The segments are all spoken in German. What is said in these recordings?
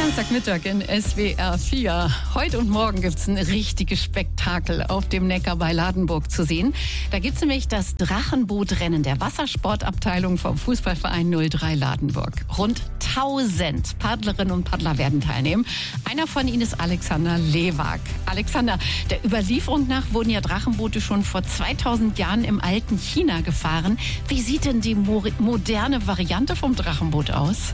Samstagmittag in SWR 4. Heute und morgen gibt es ein richtiges Spektakel auf dem Neckar bei Ladenburg zu sehen. Da gibt es nämlich das Drachenbootrennen der Wassersportabteilung vom Fußballverein 03 Ladenburg. Rund 1000 Paddlerinnen und Paddler werden teilnehmen. Einer von ihnen ist Alexander Lewak. Alexander, der Überlieferung nach wurden ja Drachenboote schon vor 2000 Jahren im alten China gefahren. Wie sieht denn die moderne Variante vom Drachenboot aus?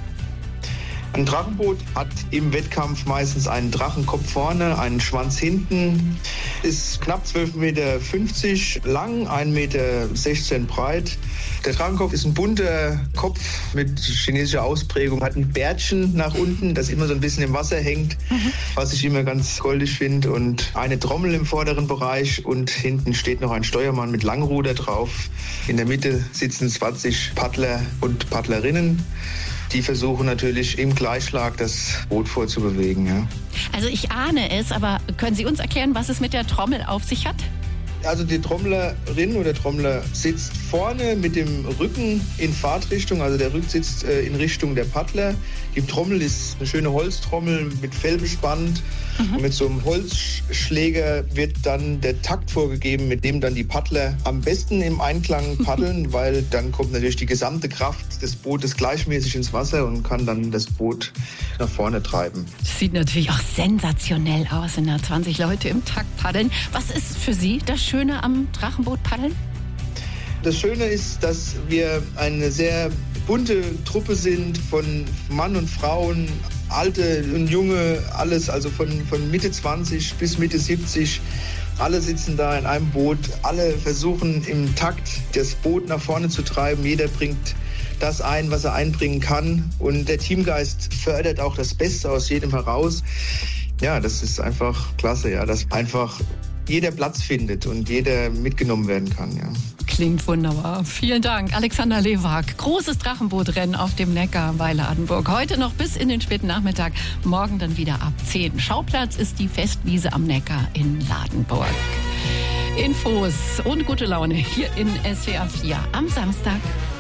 Ein Drachenboot hat im Wettkampf meistens einen Drachenkopf vorne, einen Schwanz hinten, ist knapp 12,50 Meter lang, 1,16 Meter breit. Der Drachenkopf ist ein bunter Kopf mit chinesischer Ausprägung, hat ein Bärtchen nach unten, das immer so ein bisschen im Wasser hängt, was ich immer ganz goldig finde, und eine Trommel im vorderen Bereich, und hinten steht noch ein Steuermann mit Langruder drauf. In der Mitte sitzen 20 Paddler und Paddlerinnen. Die versuchen natürlich im Gleichschlag das Boot vorzubewegen. Ja. Also ich ahne es, aber können Sie uns erklären, was es mit der Trommel auf sich hat? Also die Trommlerin oder Trommler sitzt vorne mit dem Rücken in Fahrtrichtung, also der Rücksitz in Richtung der Paddler. Die Trommel ist eine schöne Holztrommel mit Fell bespannt. Und mit so einem Holzschläger wird dann der Takt vorgegeben, mit dem dann die Paddler am besten im Einklang paddeln, weil dann kommt natürlich die gesamte Kraft des Bootes gleichmäßig ins Wasser und kann dann das Boot nach vorne treiben. Sieht natürlich auch sensationell aus, wenn da 20 Leute im Takt paddeln. Was ist für Sie das Schöne am Drachenboot-Paddeln? Das Schöne ist, dass wir eine sehr bunte Truppe sind von Mann und Frauen, Alte und Junge, alles, also von Mitte 20 bis Mitte 70. Alle sitzen da in einem Boot, alle versuchen im Takt das Boot nach vorne zu treiben. Jeder bringt das ein, was er einbringen kann. Und der Teamgeist fördert auch das Beste aus jedem heraus. Ja, das ist einfach klasse, ja, dass einfach jeder Platz findet und jeder mitgenommen werden kann. Ja. Klingt wunderbar. Vielen Dank, Alexander Lewak. Großes Drachenbootrennen auf dem Neckar bei Ladenburg. Heute noch bis in den späten Nachmittag, morgen dann wieder ab 10. Schauplatz ist die Festwiese am Neckar in Ladenburg. Infos und gute Laune hier in SWR 4 am Samstag.